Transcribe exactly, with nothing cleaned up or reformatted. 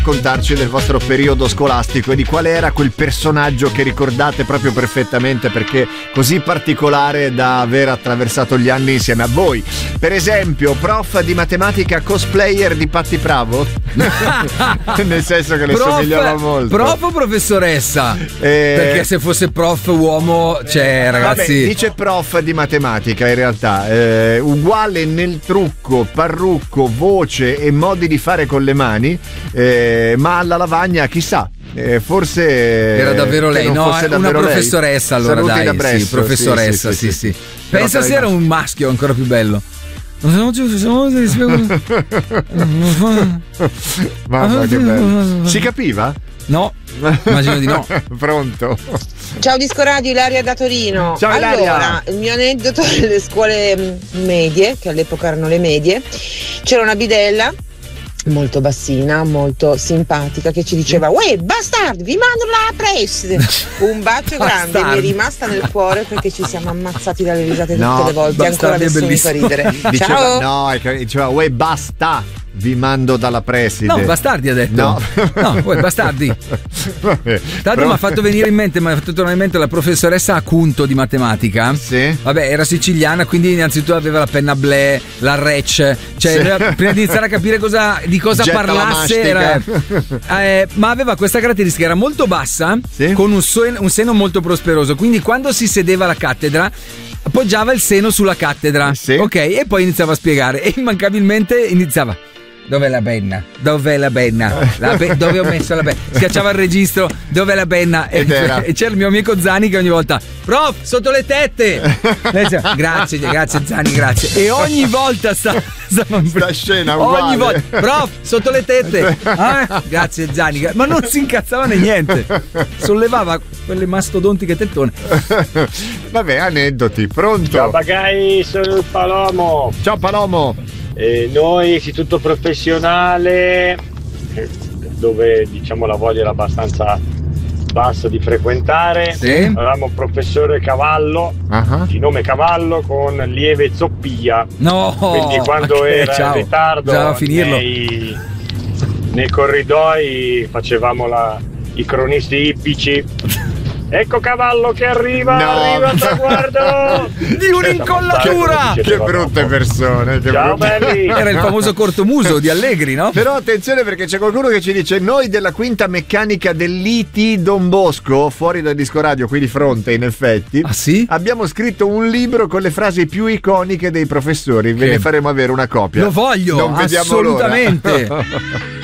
raccontarci del vostro periodo scolastico e di qual era quel personaggio che ricordate proprio perfettamente perché così particolare da aver attraversato gli anni insieme a voi. Per esempio, prof di matematica cosplayer di Patti Bravo? Nel senso che le prof, somigliava molto. Prof o professoressa? Eh... Perché se fosse prof uomo, cioè ragazzi. Vabbè, dice prof di matematica in realtà, eh, uguale nel trucco, parrucco, voce e modi di fare con le mani, eh, ma alla lavagna chissà. Eh, forse era davvero lei, no? Una professoressa lei. Allora Saluti dai, Bresso, sì, professoressa, sì, sì. sì, sì. Pensa se era un maschio ancora più bello. Mamma che bello. Si capiva? No, immagino di no. Pronto? Ciao Disco Radio, Ilaria da Torino. Ciao Ilaria. Allora, il mio aneddoto delle scuole medie, che all'epoca erano le medie, c'era una bidella molto bassina, molto simpatica, che ci diceva: uè, bastardi, vi mando la press. Un bacio grande, mi è rimasta nel cuore perché ci siamo ammazzati dalle risate tutte no, le volte, ancora adesso mi fa ridere. Diceva, ciao. No, diceva: uè, basta. Vi mando dalla preside. No, bastardi ha detto. No, no uè, bastardi. Vabbè, Tanto mi ha fatto venire in mente, mi ha fatto tornare in mente la professoressa Acunto di matematica. Sì. Vabbè, era siciliana, quindi innanzitutto aveva la penna ble, la rec. Cioè, sì. Prima di iniziare a capire cosa, di cosa Getta parlasse, era, eh, ma aveva questa caratteristica, era molto bassa, sì. Con un, so, un seno molto prosperoso. Quindi quando si sedeva alla cattedra appoggiava il seno sulla cattedra, sì. Ok, e poi iniziava a spiegare e immancabilmente iniziava: dov'è la penna? Dov'è la penna? La pe- dove ho messo la penna? Schiacciava il registro, dov'è la penna? E, e c'era il mio amico Zani che ogni volta: prof, sotto le tette! Diceva, grazie, grazie Zani, grazie. E ogni volta sta, sta, sta scena uguale. Ogni volta, prof, sotto le tette! Ah, grazie Zani, ma non si incazzava né niente. Sollevava quelle mastodontiche tettone. Vabbè, aneddoti, pronto? Ciao Bagai, sono il Palomo. Ciao Palomo. Eh, noi istituto professionale, dove diciamo la voglia era abbastanza bassa di frequentare, sì. Avevamo un professore Cavallo, uh-huh. Di nome Cavallo, con lieve zoppia. No, quindi quando okay, era ciao. in ritardo finirlo. Nei, nei corridoi facevamo la, i cronisti ippici. Ecco Cavallo che arriva, no. arriva al traguardo di un'incollatura. Che brutte persone, che ciao brutte. belli. Era il famoso cortomuso di Allegri, no? Però attenzione, perché c'è qualcuno che ci dice: noi della quinta meccanica dell'I T Don Bosco, fuori dal Disco Radio, qui di fronte in effetti, ah, sì? abbiamo scritto un libro con le frasi più iconiche dei professori. Ve ne faremo avere una copia. Lo voglio, non vediamo assolutamente l'ora.